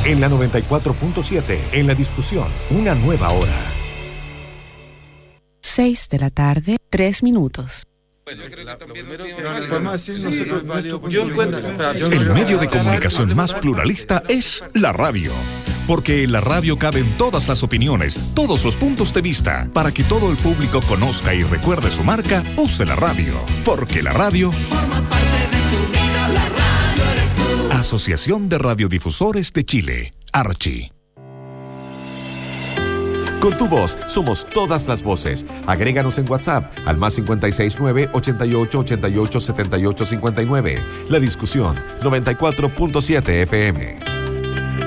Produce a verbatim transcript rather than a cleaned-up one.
En la noventa y cuatro punto siete, en la discusión, una nueva hora. Seis de la tarde, tres minutos. El medio de comunicación más pluralista es la radio. Porque en la radio caben todas las opiniones, todos los puntos de vista. Para que todo el público conozca y recuerde su marca, use la radio. Porque la radio forma parte de tu vida, la radio eres tú. Asociación de Radiodifusores de Chile, Archi. Con tu voz somos todas las voces. Agréganos en WhatsApp al más cinco seis nueve, ochenta y ocho, ochenta y ocho, setenta y ocho cincuenta y nueve. La discusión noventa y cuatro punto siete F M.